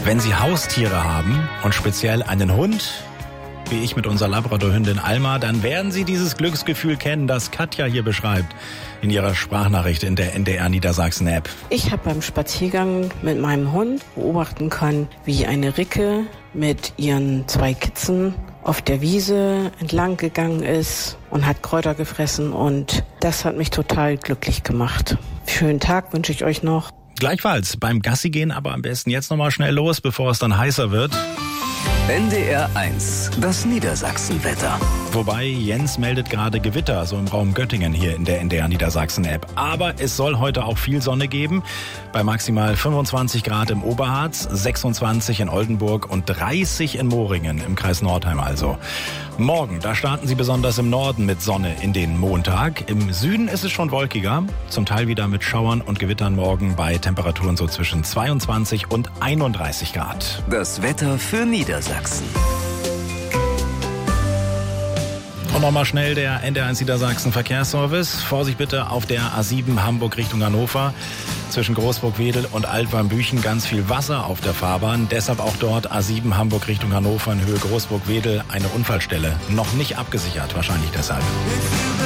Wenn Sie Haustiere haben und speziell einen Hund, wie ich mit unserer Labrador-Hündin Alma, dann werden Sie dieses Glücksgefühl kennen, das Katja hier beschreibt in ihrer Sprachnachricht in der NDR Niedersachsen-App. Ich habe beim Spaziergang mit meinem Hund beobachten können, wie eine Ricke mit ihren 2 Kitzen auf der Wiese entlang gegangen ist und hat Kräuter gefressen, und das hat mich total glücklich gemacht. Schönen Tag wünsche ich euch noch. Gleichfalls beim Gassi gehen, aber am besten jetzt nochmal schnell los, bevor es dann heißer wird. NDR 1, das Niedersachsenwetter. Wobei Jens meldet gerade Gewitter, so im Raum Göttingen hier in der NDR Niedersachsen-App. Aber es soll heute auch viel Sonne geben, bei maximal 25 Grad im Oberharz, 26 in Oldenburg und 30 in Moringen im Kreis Nordheim also. Morgen, da starten Sie besonders im Norden mit Sonne in den Montag. Im Süden ist es schon wolkiger, zum Teil wieder mit Schauern und Gewittern morgen bei Temperaturen so zwischen 22 und 31 Grad. Das Wetter für Niedersachsen. Und nochmal schnell der NDR1 Niedersachsen Verkehrsservice. Vorsicht bitte auf der A7 Hamburg Richtung Hannover. Zwischen Großburg-Wedel und Altwarmbüchen ganz viel Wasser auf der Fahrbahn. Deshalb auch dort A7 Hamburg Richtung Hannover in Höhe Großburg-Wedel eine Unfallstelle. Noch nicht abgesichert, wahrscheinlich deshalb.